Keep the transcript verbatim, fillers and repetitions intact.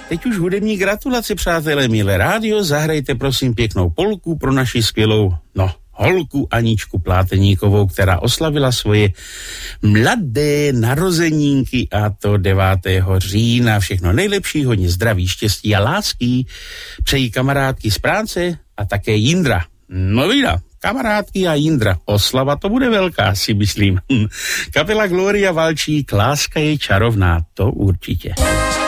teď už hudební gratulace, přátelé, milé rádio, zahrajte prosím pěknou polku pro naši skvělou, no, holku Aničku Pláteníkovou, která oslavila svoje mladé narozenínky, a to devátého října. Všechno nejlepší, hodně zdraví, štěstí a lásky. Přejí kamarádky z práce a také Jindra. No vida, kamarádky a Jindra. Oslava to bude velká, si myslím. Kapela Gloria Valčík, láska je čarovná, to určitě.